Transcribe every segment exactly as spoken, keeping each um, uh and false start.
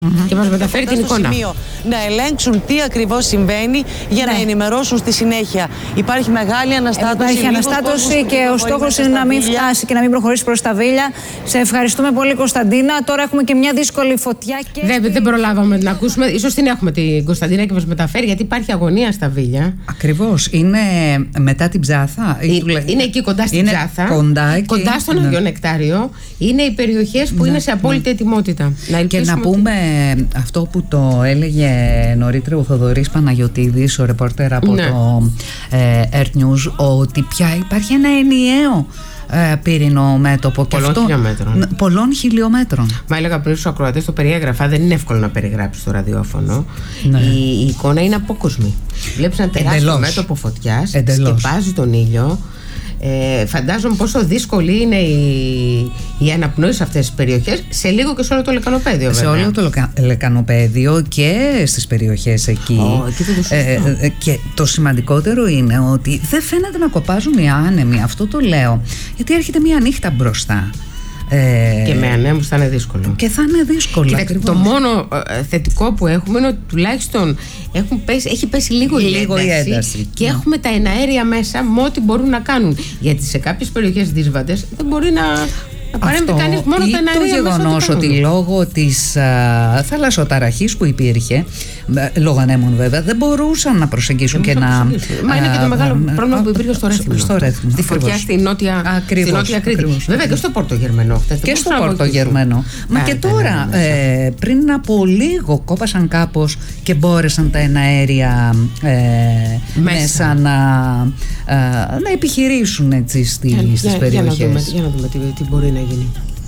Mm-hmm. Και μας μεταφέρει την εικόνα. Σημείο, να ελέγξουν τι ακριβώς συμβαίνει για ναι. να ενημερώσουν στη συνέχεια. Υπάρχει μεγάλη αναστάτωση. Υπάρχει αναστάτωση και ο στόχος είναι να μην φτάσει και να μην προχωρήσει προς τα Βίλια. Σε ευχαριστούμε πολύ, Κωνσταντίνα. Τώρα έχουμε και μια δύσκολη φωτιά. Και δεν, στη... δεν προλάβαμε να ακούσουμε. Ίσως την έχουμε την Κωνσταντίνα και μας μεταφέρει, γιατί υπάρχει αγωνία στα Βίλια. Ακριβώς. Είναι μετά την Ψάθα. Είναι, είναι εκεί κοντά στην είναι Ψάθα. Κοντά, και... κοντά στον ναι. Αγιο Νεκτάριο. Είναι οι περιοχές που ναι. είναι σε απόλυτη ναι. ετοιμότητα. Να και να πούμε ότι... αυτό που το έλεγε νωρίτερα ο Θοδωρής Παναγιωτίδης, ο ρεπόρτερ από ναι. το ε, Earth News, ότι πια υπάρχει ένα ενιαίο ε, πύρινο μέτωπο. Πολλών αυτό, χιλιόμετρων. Πολλών χιλιόμετρων. Μα έλεγα πριν στους ακροατές, το περιέγραφα, δεν είναι εύκολο να περιγράψει το ραδιόφωνο. Ναι. Η, η εικόνα είναι απόκοσμη. Βλέπεις ένα τεράστιο Εντελώς. μέτωπο φωτιάς, Εντελώς. σκεπάζει τον ήλιο. Ε, φαντάζομαι πόσο δύσκολη είναι η, η αναπνοή σε αυτές τις περιοχές, σε λίγο και σε όλο το λεκανοπέδιο. Σε βέβαια. όλο το λεκα, λεκανοπέδιο και στις περιοχές εκεί. Oh, εκεί το ε, ε, και το σημαντικότερο είναι ότι δεν φαίνεται να κοπάζουν οι άνεμοι. Αυτό το λέω γιατί έρχεται μια νύχτα μπροστά. Ε, και με ανέμους θα είναι δύσκολο. Και θα είναι δύσκολο. Κοιτάξτε, το μόνο ε, θετικό που έχουμε είναι ότι τουλάχιστον έχουν πέσει, έχει πέσει λίγο, λίγο η ένταση, η ένταση και ναι. έχουμε τα εναέρια μέσα με ό,τι μπορούν να κάνουν. Γιατί σε κάποιες περιοχές δύσβατες δεν μπορεί να, να παρέμβει κανείς, μόνο τα εναέρια μέσα. Το γεγονός ότι, ότι λόγω της α, θαλασσοταραχής που υπήρχε, λόγω ανέμων βέβαια, δεν μπορούσαν να προσεγγίσουν και να. Μα είναι και το μεγάλο πρόβλημα που υπήρχε στο Ρέθυμνο. Στο Ρέθυμνο. Στη φωτιά στη νότια Κρήτη. Βέβαια και στο Πορτογερμενό. Και στο Πορτογερμενό. Μα και τώρα, πριν από λίγο, κόπασαν κάπως και μπόρεσαν τα εναέρια μέσα να επιχειρήσουν έτσι στις περιοχές. Για να δούμε τι μπορεί να γίνει.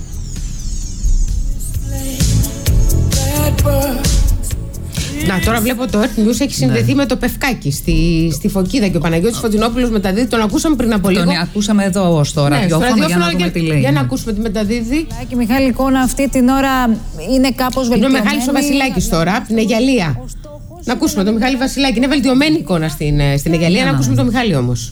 Να, τώρα βλέπω το Earth News έχει συνδεθεί ναι. με το Πευκάκι στη, στη Φωκίδα και ο Παναγιώτης Φωτεινόπουλος μεταδίδει. Τον ακούσαμε πριν από λίγο. Τον ακούσαμε εδώ ως τώρα. Ναι, ραδιόφωνο, για να δούμε τι λέει. Για να ακούσουμε τη μεταδίδει. Και Μιχάλη, εικόνα αυτή την ώρα είναι κάπως βελτιωμένη. Είναι ο Μιχάλης ο Βασιλάκης τώρα, από την Αιγιαλία. Να ακούσουμε τον Μιχάλη Βασιλάκη. Είναι βελτιωμένη εικόνα στην, στην Αιγιαλία. Να ακούσουμε τον Μιχάλη όμως.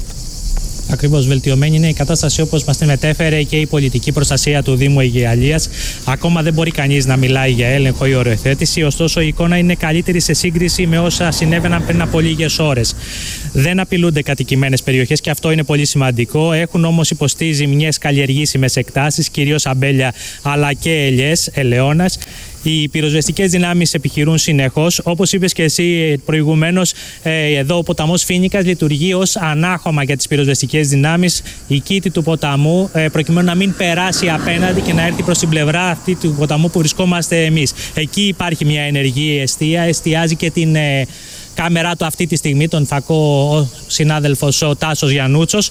Ακριβώς, βελτιωμένη είναι η κατάσταση όπως μας την μετέφερε και η πολιτική προστασία του Δήμου Αιγιαλίας. Ακόμα δεν μπορεί κανείς να μιλάει για έλεγχο ή οριοθέτηση, ωστόσο η εικόνα είναι καλύτερη σε σύγκριση με όσα συνέβαιναν πριν από λίγες ώρες. Δεν απειλούνται κατοικημένες περιοχές και αυτό είναι πολύ σημαντικό. Έχουν όμως υποστεί ζημιές καλλιεργήσιμες εκτάσεις, κυρίως αμπέλια αλλά και ελιές, ελαιώνας. Οι πυροσβεστικές δυνάμεις επιχειρούν συνεχώς. Όπως είπες και εσύ προηγουμένως, εδώ ο ποταμός Φοίνικας λειτουργεί ως ανάχωμα για τις πυροσβεστικές δυνάμεις. Η κήτη του ποταμού, προκειμένου να μην περάσει απέναντι και να έρθει προς την πλευρά αυτή του ποταμού που βρισκόμαστε εμείς. Εκεί υπάρχει μια ενεργή εστία, εστιάζει και την κάμερά του αυτή τη στιγμή, τον φακό συνάδελφος ο Τάσος Γιαννούτσος.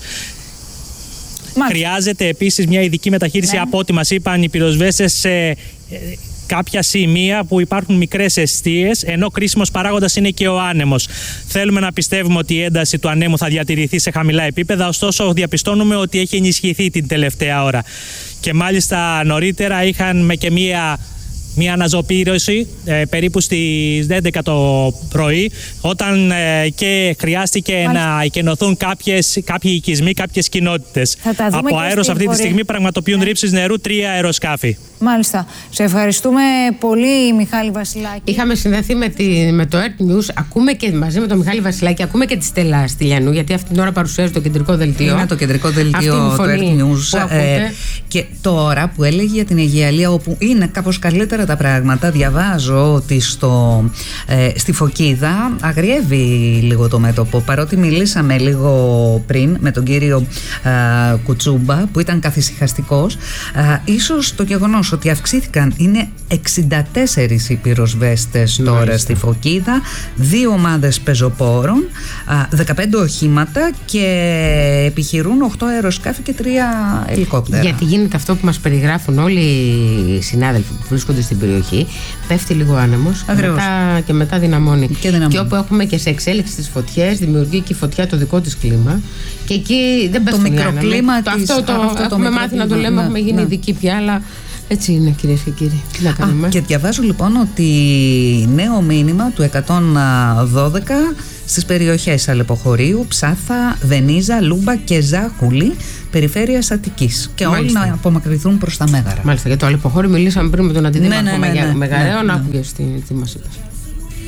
Μάλιστα. Χρειάζεται επίσης μια ειδική μεταχείριση, ναι. από ό,τι μας είπαν οι πυροσβέστες, σε κάποια σημεία που υπάρχουν μικρές εστίες, ενώ κρίσιμος παράγοντας είναι και ο άνεμος. Θέλουμε να πιστεύουμε ότι η ένταση του ανέμου θα διατηρηθεί σε χαμηλά επίπεδα, ωστόσο διαπιστώνουμε ότι έχει ενισχυθεί την τελευταία ώρα. Και μάλιστα νωρίτερα είχαν και μία Μια αναζωπήρωση ε, περίπου στις έντεκα το πρωί, όταν ε, και χρειάστηκε Μάλιστα. να εκενωθούν κάποιες, κάποιοι οικισμοί, κάποιες κοινότητες. Από αέρος αυτή τη στιγμή πραγματοποιούν ναι. ρήψεις νερού τρία αεροσκάφη. Μάλιστα. Σε ευχαριστούμε πολύ, Μιχάλη Βασιλάκη. Είχαμε συνδεθεί με, τη, με το Earth News. Ακούμε και μαζί με τον Μιχάλη Βασιλάκη, ακούμε και τη Στέλλα Στυλιανού, γιατί αυτή την ώρα παρουσιάζει το κεντρικό δελτίο. Είναι το κεντρικό δελτίο του Earth News. Ε, και τώρα που έλεγε για την Αιγιαλία, όπου είναι κάπως καλύτερα τα πράγματα, διαβάζω ότι στο, ε, στη Φωκίδα αγριεύει λίγο το μέτωπο. Παρότι μιλήσαμε λίγο πριν με τον κύριο ε, Κουτσούμπα, που ήταν καθησυχαστικός, ε, ίσως το γεγονός ότι αυξήθηκαν, είναι εξήντα τέσσερις οι πυροσβέστες τώρα Μάλιστα. στη Φωκίδα, δύο ομάδες πεζοπόρων, δεκαπέντε οχήματα και επιχειρούν οκτώ αεροσκάφη και τρία ελικόπτερα. Γιατί γίνεται αυτό που μας περιγράφουν όλοι οι συνάδελφοι που βρίσκονται στην περιοχή, πέφτει λίγο άνεμος μετά, και μετά δυναμώνει. Και, δυναμώνει. Και όπου έχουμε και σε εξέλιξη τις φωτιές, δημιουργεί και η φωτιά το δικό της κλίμα και εκεί δεν πέφτει το μικροκλίμα της, αυτό το, αυτό το έχουμε μάθει να το λέμε, ναι, έχουμε γίνει ναι. ειδικοί πια, αλλά έτσι είναι, κυρίες και κύριοι. Τι να κάνουμε. Α, και διαβάζω λοιπόν ότι νέο μήνυμα του εκατόν δώδεκα στις περιοχές Αλεποχωρίου, Ψάθα, Βενίζα, Λούμπα και Ζάχουλη, περιφέρειας Αττικής. Και Μάλιστα. όλοι να απομακρυνθούν προς τα Μέγαρα. Μάλιστα, για το Αλεποχώρι μιλήσαμε πριν με τον Αντιδήμαρχο ναι, ναι, ναι, ναι, Μεγαρέων, ναι, ναι, άκουγες τι, τι μας είπες.